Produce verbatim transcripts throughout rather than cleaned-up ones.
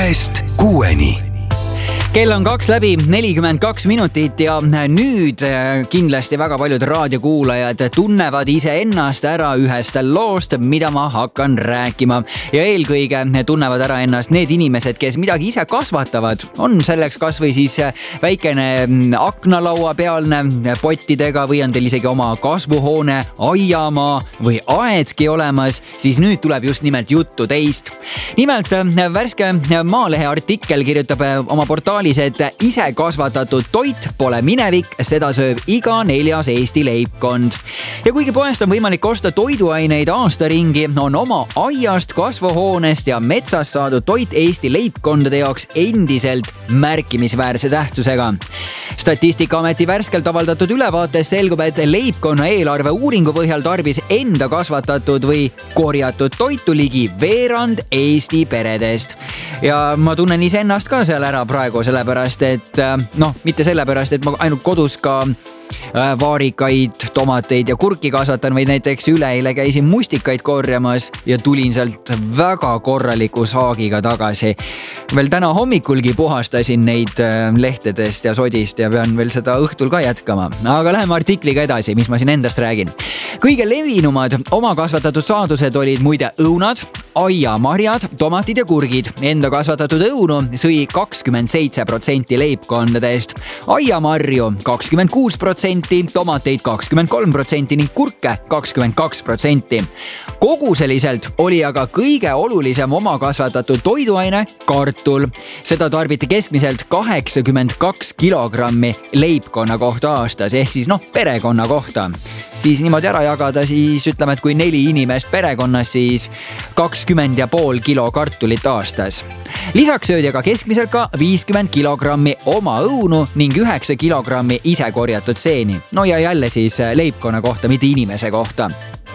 ühest kuueni. Kell on kaks läbi nelikümmend kaks minutit ja nüüd kindlasti väga paljud raadiokuulajad tunnevad iseennast ära ühest loost, mida ma hakkan rääkima. Ja eelkõige tunnevad ära ennast need inimesed, kes midagi ise kasvatavad. On selleks kas või siis väikene aknalaua pealne pottidega või on teil isegi oma kasvuhoone, aiamaa või aedki olemas, siis nüüd tuleb just nimelt juttu teist. Nimelt värske Maalehe artikkel kirjutab oma portaali, et ise kasvatatud toit pole minevik, seda sööb iga neljas Eesti leibkond. Ja kuigi poest on võimalik osta toiduaineid aasta ringi, on oma aiast, kasvuhoonest ja metsast saadud toit Eesti leibkondade jaoks endiselt märkimisväärse tähtsusega. Statistikaameti värskelt avaldatud ülevaates selgub, et leibkonna eelarve uuringu põhjal tarbis enda kasvatatud või korjatud toitu ligi veerand Eesti peredest. Ja ma tunnen iseennast ka seal ära praegu, sellepärast, et noh, mitte sellepärast, et ma ainult kodus ka vaarikaid, tomateid ja kurki kasvatan, või näiteks üleeile käisin mustikaid korjamas ja tulin sealt väga korraliku saagiga tagasi. Veel täna hommikulgi puhastasin neid lehtedest ja sodist ja pean veel seda õhtul ka jätkama. Aga läheme artikliga edasi, mis ma siin endast räägin. Kõige levinumad oma kasvatatud saadused olid muide õunad, aiamarjad, tomatid ja kurgid. Enda kasvatatud õunu sõi kakskümmend seitse protsenti leibkondadest, aiamarju kakskümmend kuus protsenti, tomateid kakskümmend kolm protsenti ning kurke kakskümmend kaks protsenti. Koguseliselt oli aga kõige olulisem oma kasvatatud toiduaine kartul. Seda tarbiti keskmiselt kaheksakümmend kaks kilogrammi leibkonna kohta aastas, ehk siis noh, perekonna kohta. Siis niimoodi ära jagada, siis ütleme, et kui neli inimest perekonnas, siis kakskümmend ja pool kilo kartulit aastas. Lisaks söödi aga keskmiselt ka viiskümmend kilogrammi oma õunu ning üheksa kilogrammi ise korjatud seeni. No ja jälle siis leibkonna kohta, mitte inimese kohta.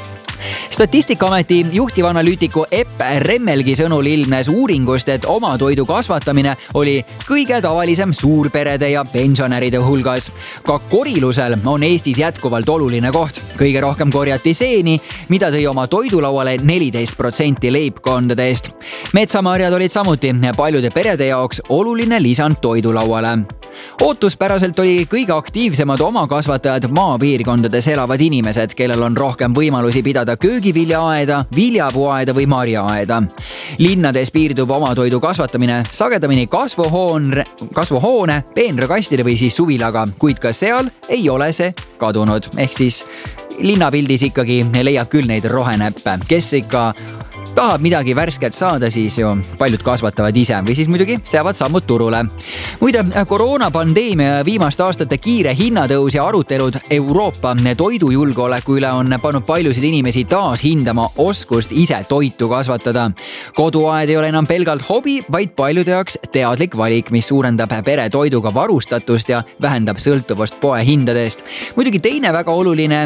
Statistikaameti juhtivanalüütiku Epp Remmelgi sõnul ilmnes uuringust, et oma toidu kasvatamine oli kõige tavalisem suurperede ja pensionäride hulgas. Ka korilusel on Eestis jätkuvalt oluline koht. Kõige rohkem korjati seeni, mida tõi oma toidulauale neliteist protsenti leibkondadest. Metsamarjad olid samuti paljude perede jaoks oluline lisand toidulauale. Ootuspäraselt oli kõige aktiivsemad oma kasvatajad maapiirkondades elavad inimesed, kellel on rohkem võimalusi pidada köögiviljaaeda, viljapuaeda või marjaaeda. Linnades piirdub oma toidu kasvatamine sagedamini kasvuhoone, kasvuhoone, peenrakastide või siis suvilaga, kuid ka seal ei ole see kadunud. Ehk siis linnapildis ikkagi leiab küll neid rohenäppe, kes ikka tahab midagi värsket saada, siis ju paljud kasvatavad ise või siis muidugi seavad sammud turule. Muide, koroonapandeemia ja viimaste aastate kiire hinnatõus ja arutelud Euroopa toidujulgeoleku üle on pannud paljusid inimesi taas hindama oskust ise toitu kasvatada. Koduaed ei ole enam pelgalt hobi, vaid paljude jaoks teadlik valik, mis suurendab pere toiduga varustatust ja vähendab sõltuvust poe hindadest. Muidugi teine väga oluline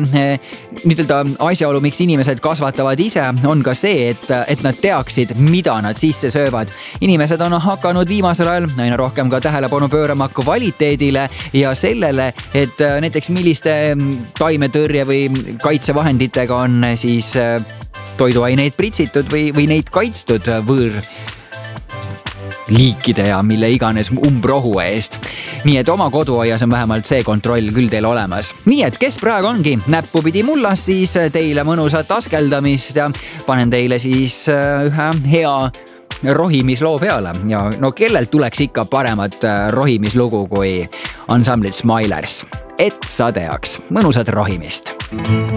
ütelda asjaolu, miks inimesed kasvatavad ise, on ka see, et et nad teaksid, mida nad sisse söövad. Inimesed on hakanud viimasel ajal aina rohkem ka tähelepanu pöörama kvaliteedile ja sellele, et näiteks milliste taimetõrje või kaitsevahenditega on siis toiduaineid pritsitud või, või neid kaitstud võõr liikide ja mille iganes umbrohu eest. Nii et oma koduaias on vähemalt see kontroll küll teil olemas. Nii et kes praegu ongi näppu pidi mullas, siis teile mõnusat askeldamist ja panen teile siis ühe hea rohimisloo peale. Ja no kellelt tuleks ikka paremat rohimislugu kui ansamblit Smilers. Et sa teaks mõnusat rohimist.